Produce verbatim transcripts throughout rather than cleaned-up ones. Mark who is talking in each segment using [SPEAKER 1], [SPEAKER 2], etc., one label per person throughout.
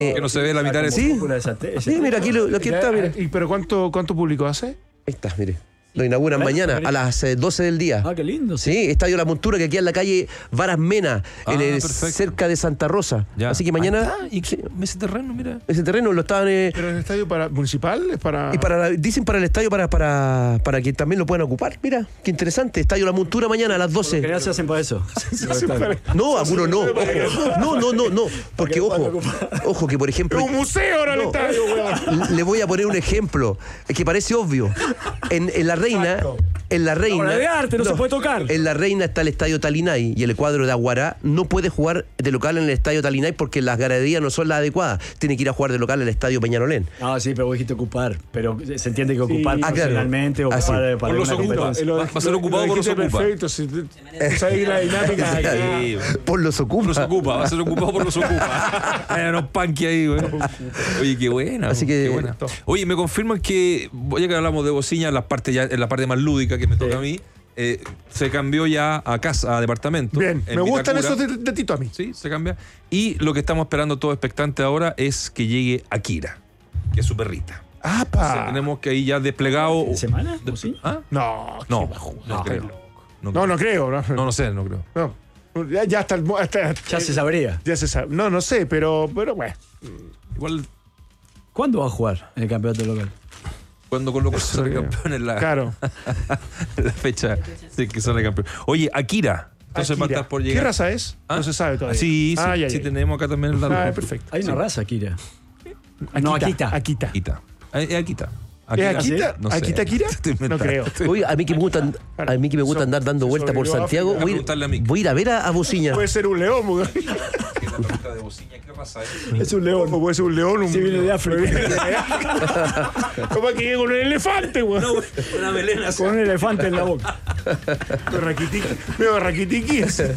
[SPEAKER 1] Eh,
[SPEAKER 2] que no se ve la mitad de
[SPEAKER 1] ¿sí?
[SPEAKER 2] ese.
[SPEAKER 1] Sí, mira, aquí, lo, aquí está, mira.
[SPEAKER 3] ¿Y pero cuánto, cuánto público hace?
[SPEAKER 1] Ahí está, mire. Lo inauguran mañana a las eh, doce del día.
[SPEAKER 4] Ah, qué lindo.
[SPEAKER 1] Sí, sí, Estadio La Montura, que aquí en la calle Varas Mena,
[SPEAKER 2] Ah,
[SPEAKER 1] en el,
[SPEAKER 2] perfecto.
[SPEAKER 1] cerca de Santa Rosa.
[SPEAKER 2] Ya.
[SPEAKER 1] Así que mañana.
[SPEAKER 2] Ah, y sí, ese terreno, mira.
[SPEAKER 1] Ese terreno lo estaban. Eh,
[SPEAKER 3] ¿Pero es el estadio para, municipal? ¿Es para...?
[SPEAKER 1] y para la- dicen para el estadio para, para, para que también lo puedan ocupar. Mira, qué interesante. Estadio La Montura mañana a las
[SPEAKER 4] En
[SPEAKER 1] doce.
[SPEAKER 4] general se hacen para eso.
[SPEAKER 1] No, algunos no. Ojo. No, no, no, no. Porque, ojo, ojo, que por ejemplo.
[SPEAKER 3] ¡Es un museo ahora el
[SPEAKER 1] No.
[SPEAKER 3] estadio, weón!
[SPEAKER 1] Le voy a poner un ejemplo. Es que parece obvio. En, en La Reina.
[SPEAKER 3] Exacto.
[SPEAKER 1] En La Reina.
[SPEAKER 4] Obra de arte, no se puede tocar.
[SPEAKER 1] En La Reina está el estadio Talinay y el cuadro de Aguará no puede jugar de local en el estadio Talinay porque las ganaderías no son las adecuadas. Tiene que ir a jugar de local en el estadio Peñalolén.
[SPEAKER 4] Ah, sí, pero vos dijiste ocupar. Pero se entiende que ocupar
[SPEAKER 3] Sí.
[SPEAKER 1] Ah, claro.
[SPEAKER 4] profesionalmente,
[SPEAKER 1] Ah, sí.
[SPEAKER 4] ocupar eh,
[SPEAKER 2] Por
[SPEAKER 4] para
[SPEAKER 2] los
[SPEAKER 4] una
[SPEAKER 2] ocupa.
[SPEAKER 4] competencia.
[SPEAKER 3] Lo-
[SPEAKER 2] Va- va a ser
[SPEAKER 3] lo-
[SPEAKER 2] ocupado
[SPEAKER 3] lo
[SPEAKER 2] por los
[SPEAKER 3] dijiste
[SPEAKER 2] ocupa.
[SPEAKER 3] Perfecto, si tú- tú sabes la dinámica.
[SPEAKER 2] Sí,
[SPEAKER 1] Por los
[SPEAKER 2] por
[SPEAKER 1] ocupa.
[SPEAKER 2] los ocupa, va a ser ocupado por los ocupa. Hay unos panques ahí, güey. Oye, qué buena.
[SPEAKER 1] Así que-
[SPEAKER 2] qué buena. Oye, me confirman que, ya que hablamos de bocina, en la parte, ya, en la parte más lúdica que me toca
[SPEAKER 4] Sí.
[SPEAKER 2] a mí, eh, se cambió ya a casa, a departamento.
[SPEAKER 3] Bien,
[SPEAKER 2] en
[SPEAKER 3] me gustan
[SPEAKER 2] Vitacura.
[SPEAKER 3] esos de, de Tito a mí.
[SPEAKER 2] Sí, se cambia. Y lo que estamos esperando todo expectante ahora es que llegue Akira, que es su perrita.
[SPEAKER 3] ¡Ah,
[SPEAKER 2] O sea,
[SPEAKER 3] pa!
[SPEAKER 2] tenemos que ahí ya desplegado.
[SPEAKER 4] ¿En semana?
[SPEAKER 2] De-
[SPEAKER 4] ¿O sí?
[SPEAKER 2] ¿Ah?
[SPEAKER 3] No,
[SPEAKER 2] No,
[SPEAKER 3] qué bajo.
[SPEAKER 2] no, creo. No,
[SPEAKER 3] No, no creo. No,
[SPEAKER 2] no, no sé, no creo.
[SPEAKER 3] no. Ya, ya hasta, el mo- hasta-
[SPEAKER 4] Ya se sabría.
[SPEAKER 3] Ya se sabe. No, no sé, pero, pero bueno.
[SPEAKER 2] Igual
[SPEAKER 4] ¿Cuándo va a jugar en el campeonato local?
[SPEAKER 2] cuando Colo Colo sale
[SPEAKER 3] sí.
[SPEAKER 2] campeón en la,
[SPEAKER 3] Claro.
[SPEAKER 2] la fecha sí, que sale campeón. Oye, Akira. Entonces va a
[SPEAKER 3] Akira.
[SPEAKER 2] estar por
[SPEAKER 3] ¿Qué
[SPEAKER 2] llegar.
[SPEAKER 3] raza es?
[SPEAKER 2] ¿Ah?
[SPEAKER 3] No se sabe todavía.
[SPEAKER 2] Sí, sí,
[SPEAKER 3] Ah, ya,
[SPEAKER 2] sí
[SPEAKER 3] ya.
[SPEAKER 2] tenemos acá también el dato.
[SPEAKER 3] Ah, perfecto.
[SPEAKER 4] Hay una raza, Kira.
[SPEAKER 3] Akita,
[SPEAKER 4] No, Akita.
[SPEAKER 3] Akita.
[SPEAKER 2] Akita. Eh, Es Akita.
[SPEAKER 3] ¿Es Akita?
[SPEAKER 2] No sé.
[SPEAKER 3] ¿Akita Akira?
[SPEAKER 2] Estoy
[SPEAKER 3] No
[SPEAKER 2] inventando.
[SPEAKER 3] creo.
[SPEAKER 2] Estoy-
[SPEAKER 1] Oye, a mí que me gusta, a mí que me gusta andar dando vueltas por Santiago, voy, a ir-
[SPEAKER 2] Preguntarle a Mick.
[SPEAKER 1] voy a ir a ver a, a Bociña.
[SPEAKER 3] Puede ser un león, weón.
[SPEAKER 2] de bocina, ¿qué pasa ahí?
[SPEAKER 4] Es un león.
[SPEAKER 3] O puede ser un león. Un...
[SPEAKER 4] Sí, viene de África.
[SPEAKER 3] ¿Cómo que llega con un elefante, weón?
[SPEAKER 2] Una melena.
[SPEAKER 4] Con un elefante en la boca.
[SPEAKER 3] Veo raquitiqui. Veo raquitiqui ese.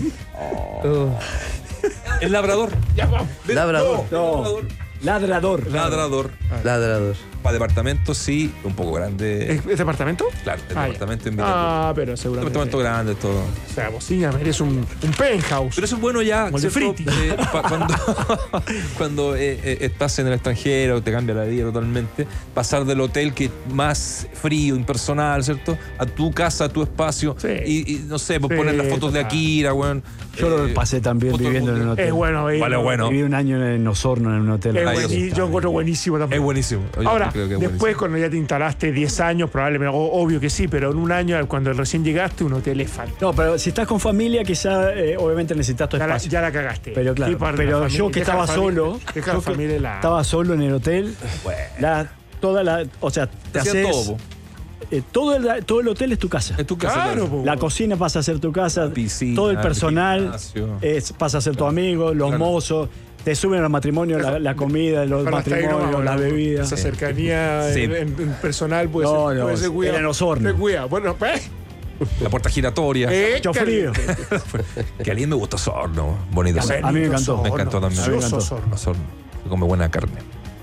[SPEAKER 2] El labrador.
[SPEAKER 3] Ya vamos.
[SPEAKER 1] Labrador.
[SPEAKER 4] No. Ladrador.
[SPEAKER 2] Ladrador.
[SPEAKER 1] Ladrador.
[SPEAKER 2] Para departamento, sí, un poco grande.
[SPEAKER 3] ¿Es, es departamento?
[SPEAKER 2] Claro, el
[SPEAKER 3] Ah, ya.
[SPEAKER 2] departamento en Vitacura.
[SPEAKER 3] Ah, pero seguramente.
[SPEAKER 2] Departamento grande, todo.
[SPEAKER 3] O sea, Bociña merece un, un penthouse.
[SPEAKER 2] Pero eso es bueno ya,
[SPEAKER 3] Como el de
[SPEAKER 2] ¿cierto?
[SPEAKER 3] Fritti.
[SPEAKER 2] Eh, pa- cuando cuando eh, eh, estás en el extranjero, te cambia la vida totalmente. Pasar del hotel que es más frío, impersonal, ¿cierto? A tu casa, a tu espacio.
[SPEAKER 3] Sí.
[SPEAKER 2] Y, y, no sé, pues
[SPEAKER 3] Sí,
[SPEAKER 2] poner las fotos de
[SPEAKER 3] total.
[SPEAKER 2] Akira, weón.
[SPEAKER 4] Yo lo
[SPEAKER 2] Eh,
[SPEAKER 4] pasé también
[SPEAKER 2] fotos
[SPEAKER 4] viviendo en un
[SPEAKER 2] mundial.
[SPEAKER 4] hotel.
[SPEAKER 3] Es bueno, eh.
[SPEAKER 2] Vale, bueno.
[SPEAKER 4] Viví un año en Osorno en un hotel.
[SPEAKER 3] Es
[SPEAKER 2] Ay,
[SPEAKER 3] buenísimo.
[SPEAKER 2] eso está
[SPEAKER 3] Yo encuentro buenísimo también.
[SPEAKER 2] Es buenísimo. Yo
[SPEAKER 3] Ahora,
[SPEAKER 2] creo que es
[SPEAKER 3] después
[SPEAKER 2] buenísimo.
[SPEAKER 3] cuando ya te instalaste diez años, probablemente, o- obvio que sí, pero en un año, cuando recién llegaste, un hotel es falta.
[SPEAKER 4] No, pero si estás con familia, quizá eh, obviamente necesitas tu
[SPEAKER 3] Ya la,
[SPEAKER 4] espacio.
[SPEAKER 3] ya la cagaste.
[SPEAKER 4] Pero claro,
[SPEAKER 3] Sí, parte de
[SPEAKER 4] pero
[SPEAKER 3] la
[SPEAKER 4] yo
[SPEAKER 3] familia.
[SPEAKER 4] que
[SPEAKER 3] Deja
[SPEAKER 4] estaba
[SPEAKER 3] la familia-
[SPEAKER 4] solo,
[SPEAKER 3] Deja la
[SPEAKER 4] yo que
[SPEAKER 3] familia la.
[SPEAKER 4] estaba solo en el hotel, la, toda la, o sea, te
[SPEAKER 2] Hacían
[SPEAKER 4] haces,
[SPEAKER 2] todo, po.
[SPEAKER 4] eh, todo, el, todo el hotel es tu casa.
[SPEAKER 2] Es tu casa.
[SPEAKER 3] Claro, po.
[SPEAKER 4] La cocina pasa a ser tu casa,
[SPEAKER 2] piscina,
[SPEAKER 4] todo el
[SPEAKER 2] el
[SPEAKER 4] personal
[SPEAKER 2] gimnasio.
[SPEAKER 4] es, pasa a ser tu amigo, los
[SPEAKER 2] Claro.
[SPEAKER 4] mozos, te suben al matrimonio, la, la comida, los
[SPEAKER 3] Para hasta ahí
[SPEAKER 4] matrimonios,
[SPEAKER 3] nomás,
[SPEAKER 4] las
[SPEAKER 3] bueno,
[SPEAKER 4] bebidas.
[SPEAKER 3] Esa cercanía
[SPEAKER 2] Sí.
[SPEAKER 3] en, en- en personal puede
[SPEAKER 4] No,
[SPEAKER 3] ser,
[SPEAKER 4] no,
[SPEAKER 3] puede ser cuidado.
[SPEAKER 4] era en Osorno.
[SPEAKER 3] Te cuida. Bueno, pues.
[SPEAKER 2] La puerta giratoria.
[SPEAKER 3] Eh,
[SPEAKER 4] Mucho frío.
[SPEAKER 2] Que a alguien me gustó Osorno. Bonito.
[SPEAKER 4] A mí me encantó.
[SPEAKER 2] Me encantó también.
[SPEAKER 4] A mí me
[SPEAKER 3] Delicioso
[SPEAKER 4] encantó.
[SPEAKER 3] Osorno.
[SPEAKER 2] Osorno. Se come buena carne.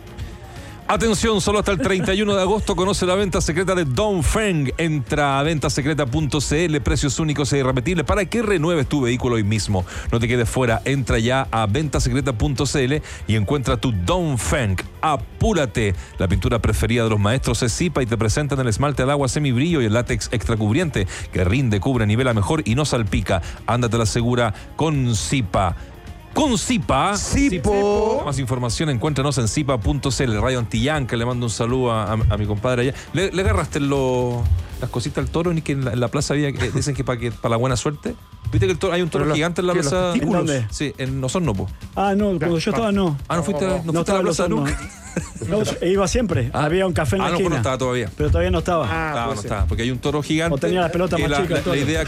[SPEAKER 2] Atención, solo hasta el treinta y uno de agosto conoce la venta secreta de Dongfeng. Entra a ventasecreta punto c l, precios únicos e irrepetibles para que renueves tu vehículo hoy mismo. No te quedes fuera, entra ya a ventasecreta punto c l y encuentra tu Dongfeng. Apúrate. La pintura preferida de los maestros es Zipa y te presentan el esmalte al agua semibrillo y el látex extra cubriente que rinde, cubre, nivela mejor y no salpica. Ándate a la segura con Zipa. Con Zipa.
[SPEAKER 1] Zipo.
[SPEAKER 2] Más información encuéntranos en zipa punto c l. Radio Antillanca, le mando un saludo a, a- a mi compadre allá. ¿Le, le agarraste lo- las cositas al toro? Ni que en la, en la plaza había, que dicen que para que para la buena suerte. ¿Viste que el toro- hay un toro
[SPEAKER 3] Pero los-
[SPEAKER 2] gigante en la
[SPEAKER 3] ¿qué, los
[SPEAKER 2] plaza?
[SPEAKER 3] testículos?
[SPEAKER 4] ¿En dónde?
[SPEAKER 2] Sí, en Osorno, po.
[SPEAKER 4] Ah, no, cuando yo estaba no.
[SPEAKER 2] Ah, no fuiste, no,
[SPEAKER 4] No
[SPEAKER 2] fuiste a
[SPEAKER 4] estaba
[SPEAKER 2] la
[SPEAKER 4] en
[SPEAKER 2] plaza
[SPEAKER 4] Osorno.
[SPEAKER 2] nunca.
[SPEAKER 4] No, iba siempre. Había un café en la
[SPEAKER 2] Ah, no, pues
[SPEAKER 4] esquina.
[SPEAKER 2] no estaba todavía.
[SPEAKER 4] Pero todavía no estaba.
[SPEAKER 3] Ah,
[SPEAKER 2] Estaba,
[SPEAKER 3] puede
[SPEAKER 2] no
[SPEAKER 3] ser.
[SPEAKER 2] estaba, porque hay un toro gigante.
[SPEAKER 4] O tenía las pelotas
[SPEAKER 2] que
[SPEAKER 4] más
[SPEAKER 2] la,
[SPEAKER 4] chicas,
[SPEAKER 2] La,
[SPEAKER 4] todo.
[SPEAKER 2] la idea.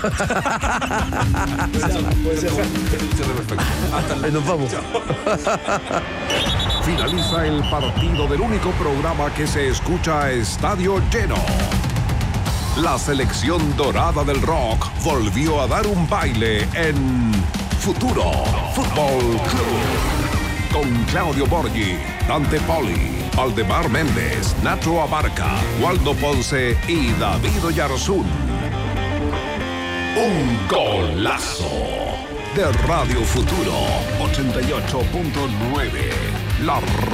[SPEAKER 2] Perfecto. Hasta la-
[SPEAKER 1] Nos vamos.
[SPEAKER 5] Finaliza el partido del único programa que se escucha a estadio lleno. La selección dorada del rock volvió a dar un baile en Futuro Fútbol Club. Con Claudio Borghi, Dante Poli, Valdemar Méndez, Nacho Abarca, Waldo Ponce y David Oyarzún. Un golazo de Radio Futuro ochenta y ocho punto nueve. La